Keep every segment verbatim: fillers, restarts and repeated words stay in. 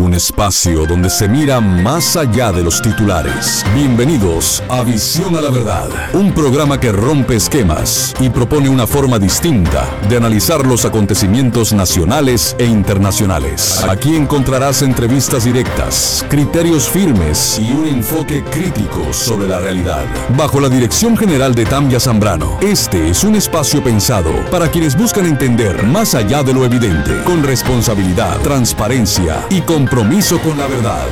un espacio donde se mira más allá de los titulares. Bienvenidos a Visión a la Verdad, un programa que rompe esquemas y propone una forma distinta de analizar los acontecimientos nacionales e internacionales. Aquí encontrarás entrevistas directas, criterios firmes y un enfoque crítico sobre la realidad. Bajo la dirección general de Tambia Zambrano, este es un espacio pensado para quienes buscan entender más allá de lo evidente, con responsabilidad, transparencia y compromiso con la verdad.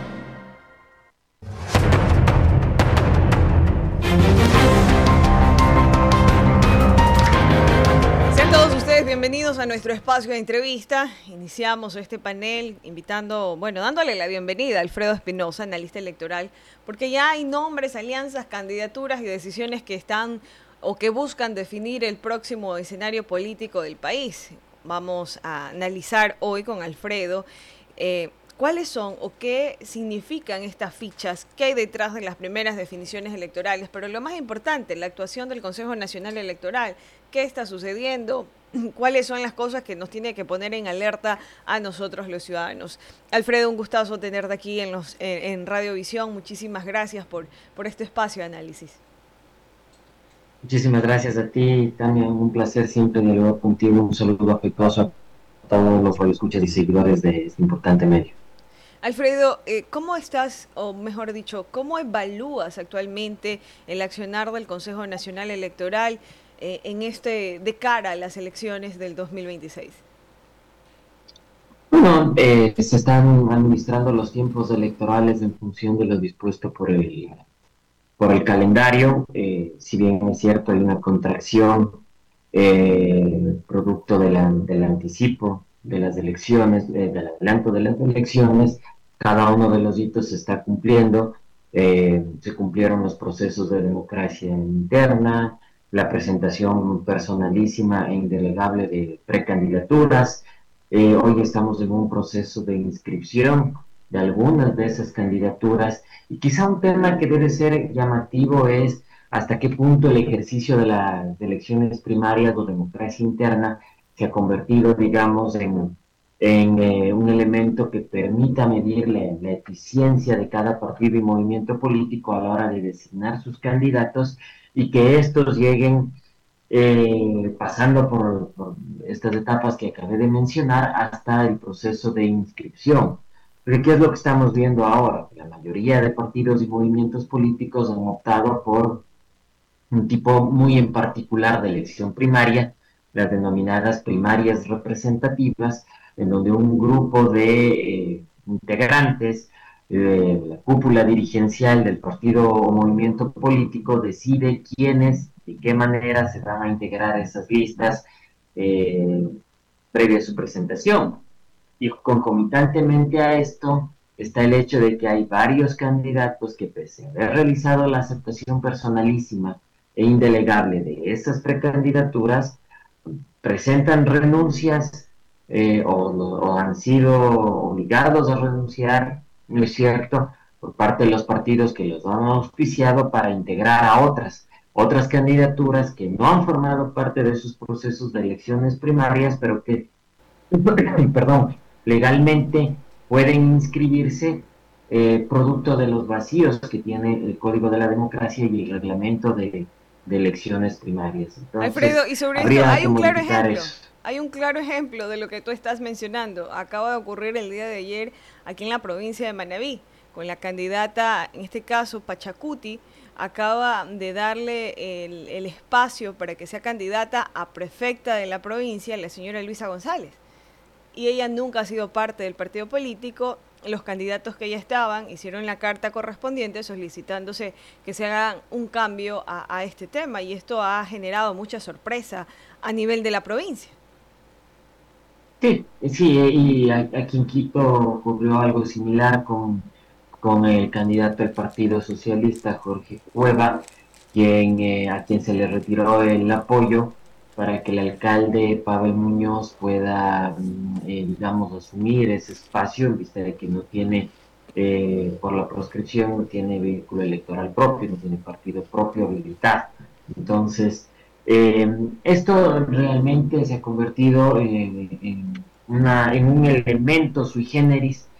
Sean todos ustedes bienvenidos a nuestro espacio de entrevista. Iniciamos este panel invitando, bueno, dándole la bienvenida a Alfredo Espinosa, analista electoral, porque ya hay nombres, alianzas, candidaturas y decisiones que están o que buscan definir el próximo escenario político del país. Vamos a analizar hoy con Alfredo eh, cuáles son o qué significan estas fichas, qué hay detrás de las primeras definiciones electorales, pero lo más importante, la actuación del Consejo Nacional Electoral, qué está sucediendo, cuáles son las cosas que nos tiene que poner en alerta a nosotros los ciudadanos. Alfredo, un gustazo tenerte aquí en, los, en, en Radiovisión. Muchísimas gracias por, por este espacio de análisis. Muchísimas gracias a ti, Tania, un placer siempre dialogar contigo, un saludo afectuoso a todos los radioescuchas y seguidores de este importante medio. Alfredo, eh, ¿cómo estás, o mejor dicho, cómo evalúas actualmente el accionar del Consejo Nacional Electoral eh, en este de cara a las elecciones del dos mil veintiséis? Bueno, eh, se están administrando los tiempos electorales en función de lo dispuesto por el por el calendario, eh, si bien es cierto hay una contracción eh, producto de la, del anticipo de las elecciones, eh, del adelanto de las elecciones, cada uno de los hitos se está cumpliendo, eh, se cumplieron los procesos de democracia interna, la presentación personalísima e indelegable de precandidaturas, eh, hoy estamos en un proceso de inscripción de algunas de esas candidaturas, y quizá un tema que debe ser llamativo es hasta qué punto el ejercicio de las elecciones primarias o democracia interna se ha convertido, digamos, en, en eh, un elemento que permita medir la, la eficiencia de cada partido y movimiento político a la hora de designar sus candidatos y que estos lleguen eh, pasando por, por estas etapas que acabé de mencionar hasta el proceso de inscripción. Porque ¿qué es lo que estamos viendo ahora? La mayoría de partidos y movimientos políticos han optado por un tipo muy en particular de elección primaria, las denominadas primarias representativas, en donde un grupo de eh, integrantes de la cúpula dirigencial del partido o movimiento político decide quiénes, de qué manera se van a integrar esas listas eh, previa a su presentación. Y concomitantemente a esto está el hecho de que hay varios candidatos que, pese a haber realizado la aceptación personalísima e indelegable de esas precandidaturas, presentan renuncias eh, o, o han sido obligados a renunciar, ¿no es cierto?, por parte de los partidos que los han auspiciado para integrar a otras, otras candidaturas que no han formado parte de sus procesos de elecciones primarias, pero que, perdón, legalmente pueden inscribirse eh, producto de los vacíos que tiene el Código de la Democracia y el reglamento de, de elecciones primarias. Entonces, Alfredo, y sobre esto hay un claro ejemplo, eso. hay un claro ejemplo de lo que tú estás mencionando. Acaba de ocurrir el día de ayer aquí en la provincia de Manabí, con la candidata, en este caso Pachacuti, acaba de darle el, el espacio para que sea candidata a prefecta de la provincia, la señora Luisa González. Y ella nunca ha sido parte del partido político. Los candidatos que ya estaban hicieron la carta correspondiente solicitándose que se haga un cambio a, a este tema, y esto ha generado mucha sorpresa a nivel de la provincia. Sí, sí, y aquí en Quito ocurrió algo similar con, con el candidato del Partido Socialista, Jorge Cueva, quien, eh, a quien se le retiró el apoyo para que el alcalde Pavel Muñoz pueda, eh, digamos, asumir ese espacio, en vista de que no tiene, eh, por la proscripción, no tiene vehículo electoral propio, no tiene partido propio habilitado. Entonces, eh, esto realmente se ha convertido en, en, una, en un elemento sui generis